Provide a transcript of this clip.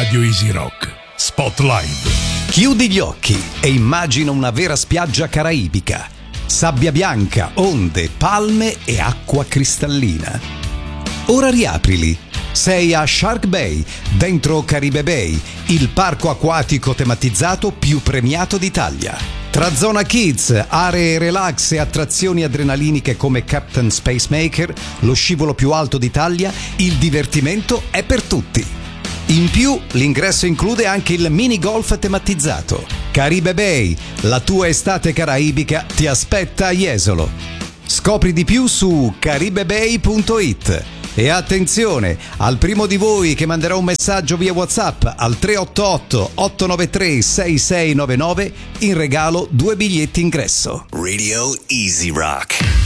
Radio Easy Rock Spotlight. Chiudi gli occhi e immagina una vera spiaggia caraibica. Sabbia bianca, onde, palme e acqua cristallina. Ora riaprili. Sei a Shark Bay, dentro Caribe Bay, il parco acquatico tematizzato più premiato d'Italia. Tra zona kids, aree relax e attrazioni adrenaliniche come Captain Spacemaker, lo scivolo più alto d'Italia, il divertimento è per tutti. In più, l'ingresso include anche il mini golf tematizzato. Caribe Bay, la tua estate caraibica ti aspetta a Jesolo. Scopri di più su caribebay.it. E attenzione, al primo di voi che manderà un messaggio via WhatsApp al 388 893 6699 in regalo 2 biglietti ingresso. Radio Easy Rock.